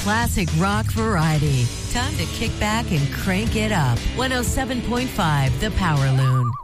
classic rock variety. Time to kick back and crank it up. 107.5 The Power Loon.